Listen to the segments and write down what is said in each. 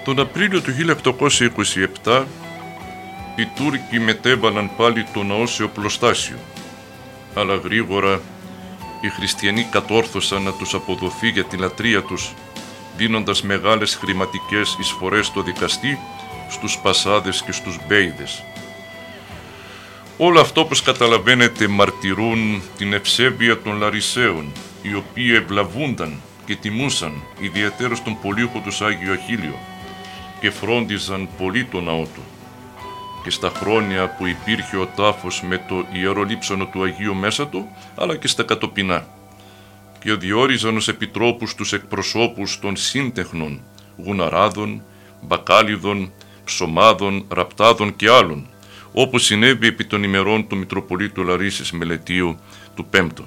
Τον Απρίλιο του 1827 οι Τούρκοι μετέβαλαν πάλι το ναό σε οπλοστάσιο, αλλά γρήγορα οι χριστιανοί κατόρθωσαν να τους αποδοθεί για τη λατρεία τους, δίνοντας μεγάλες χρηματικές εισφορές στο δικαστή, στους πασάδες και στους μπέιδες. Όλο αυτό, όπως καταλαβαίνετε, μαρτυρούν την ευσέβεια των Λαρισαίων, οι οποίοι ευλαβούνταν και τιμούσαν ιδιαιτέρως τον πολύχο τους Άγιο Αχίλιο και φρόντιζαν πολύ το ναό του. Και στα χρόνια που υπήρχε ο τάφος με το ιερό λείψανο του Αγίου μέσα του, αλλά και στα κατοπινά, και διόριζαν ως επιτρόπους τους εκπροσώπους των σύντεχνων, γουναράδων, μπακάλιδων, ψωμάδων, ραπτάδων και άλλων, όπως συνέβη επί των ημερών του Μητροπολίτου Λαρίσης Μελετίου του Πέμπτου.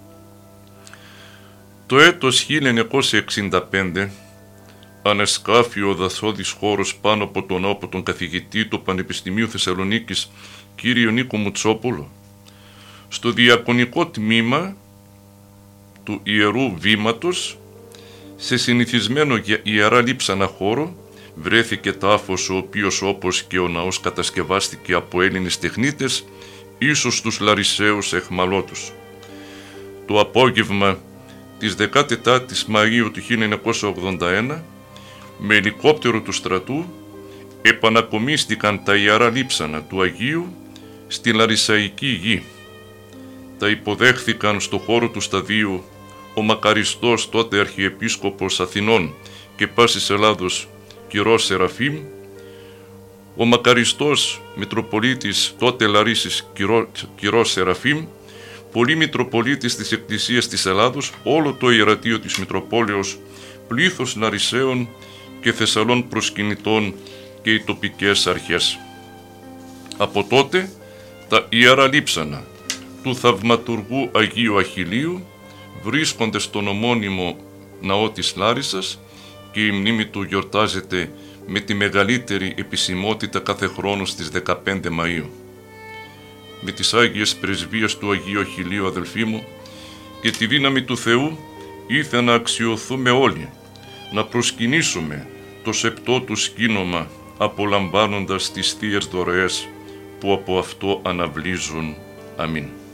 Το έτος 1965 ανεσκάφει ο δασόδης χώρος πάνω από τον ναό από τον καθηγητή του Πανεπιστημίου Θεσσαλονίκης κύριο Νίκο Μουτσόπουλο. Στο διακονικό τμήμα του Ιερού Βήματος, σε συνηθισμένο για ιερά λείψανα χώρο, βρέθηκε τάφος ο οποίος, όπως και ο ναός, κατασκευάστηκε από Έλληνες τεχνίτες, ίσως τους Λαρισαίους εχμαλώτους. Το απόγευμα της 14ης Μαΐου του 1981, με ελικόπτερο του στρατού, επανακομίστηκαν τα ιερά λείψανα του Αγίου στη Λαρισαϊκή γη. Τα υποδέχθηκαν στο χώρο του σταδίου ο μακαριστός τότε Αρχιεπίσκοπος Αθηνών και πάσης Ελλάδος Κυρός Σεραφείμ, ο μακαριστός Μητροπολίτης τότε Λαρίσης Κυρός Σεραφείμ, πολύ Μητροπολίτης της Εκκλησίας της Ελλάδος, όλο το ιερατείο της Μητροπόλεως, πλήθος Λαρισαίων και Θεσσαλών προσκυνητών και οι τοπικές αρχές. Από τότε τα ιερά λείψανα του θαυματουργού Αγίου Αχιλίου βρίσκονται στον ομώνυμο ναό της Λάρισσας και η μνήμη του γιορτάζεται με τη μεγαλύτερη επισημότητα κάθε χρόνο στις 15 Μαΐου. Με τις Άγιες Πρεσβείες του Αγίου Αχιλίου, αδελφοί μου, και τη δύναμη του Θεού ήθελα να αξιωθούμε όλοι, να προσκυνήσουμε το σεπτό του σκήνομα, απολαμβάνοντας τις θείες δωρεές που από αυτό αναβλύζουν. Αμήν.